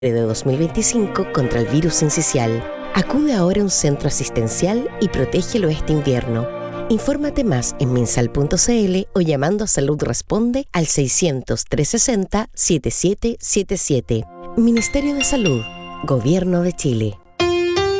de 2025 contra el virus sincicial. Acude ahora a un centro asistencial y protégelo este invierno. Infórmate más en minsal.cl o llamando a Salud Responde al 600-360-7777. Ministerio de Salud, Gobierno de Chile.